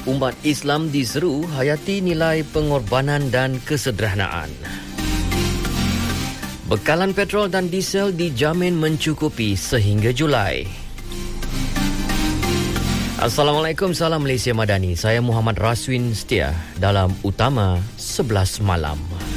Umat Islam diseru hayati nilai pengorbanan dan kesederhanaan. Bekalan petrol dan diesel dijamin mencukupi sehingga Julai. Assalamualaikum, salam Malaysia Madani. Saya Muhammad Raswin Setia dalam Utama 11 Malam.